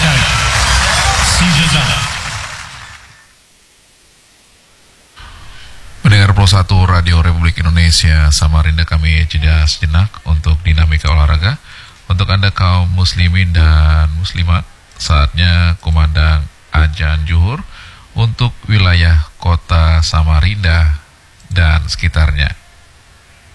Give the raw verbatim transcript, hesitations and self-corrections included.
Hashtag Sijaza. Mendengar Pro satu Radio Republik Indonesia Samarinda, kami jeda sejenak untuk dinamika olahraga. Untuk Anda kaum muslimin dan muslimat, saatnya kumandang adzan zuhur untuk wilayah kota Samarinda dan sekitarnya.